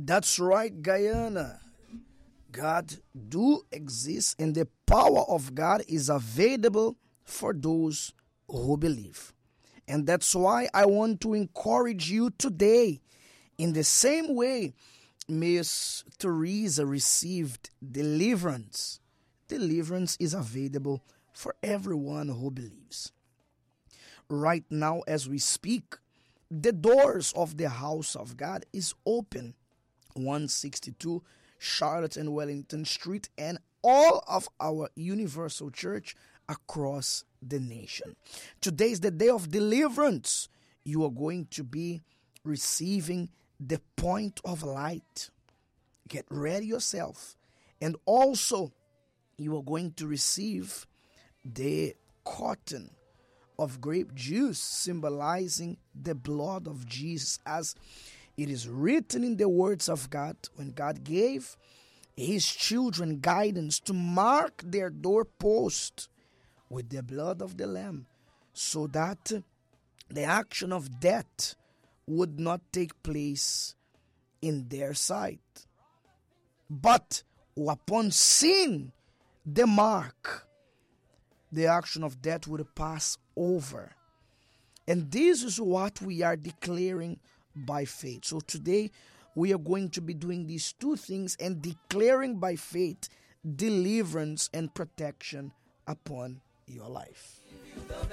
That's right, Guyana. God do exist and the power of God is available for those who believe. And that's why I want to encourage you today. In the same way Miss Teresa received deliverance, deliverance is available for everyone who believes. Right now as we speak, the doors of the house of God is open. 162 Charlotte and Wellington Street and all of our universal church across the nation. Today is the day of deliverance. You are going to be receiving the point of light. Get ready yourself. And also you are going to receive the cotton of grape juice, symbolizing the blood of Jesus, as it is written in the words of God when God gave his children guidance to mark their doorpost with the blood of the Lamb, so that the action of death would not take place in their sight. But upon seeing the mark, the action of death would pass over. And this is what we are declaring by faith. So today we are going to be doing these two things and declaring by faith deliverance and protection upon your life.